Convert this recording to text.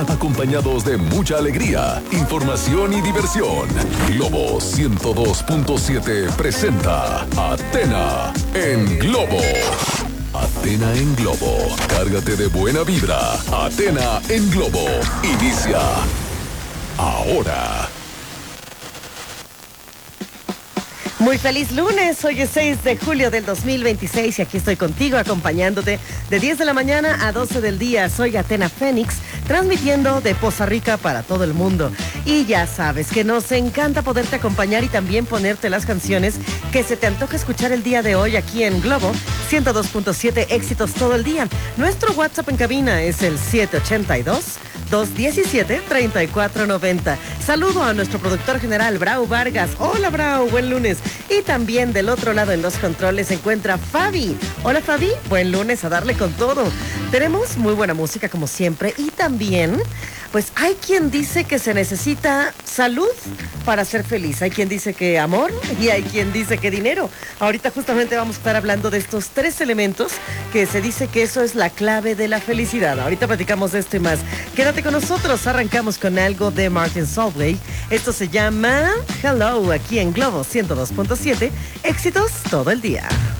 acompañados de mucha alegría, información y diversión. Globo 102.7 presenta Athena en Globo. Athena en Globo. Cárgate de buena vibra. Athena en Globo. Inicia ahora. Muy feliz lunes, hoy es 6 de julio del 2026 y aquí estoy contigo acompañándote de 10 de la mañana a 12 del día. Soy Athena Fénix, transmitiendo de Poza Rica para todo el mundo. Y ya sabes que nos encanta poderte acompañar y también ponerte las canciones que se te antoja escuchar el día de hoy aquí en Globo 102.7, éxitos todo el día. Nuestro WhatsApp en cabina es el 782-217-3490. Saludo a nuestro productor general, Brau Vargas. Hola, Brau, buen lunes. Y también del otro lado en los controles se encuentra Fabi. Hola, Fabi, buen lunes, a darle con todo. Tenemos muy buena música como siempre y también, pues hay quien dice que se necesita salud para ser feliz. Hay quien dice que amor y hay quien dice que dinero. Ahorita justamente vamos a estar hablando de estos tres elementos que se dice que eso es la clave de la felicidad. Ahorita platicamos de esto y más. Quédate con nosotros, arrancamos con algo de Martin Solveig. Esto se llama Hello, aquí en Globo 102.7, éxitos todo el día.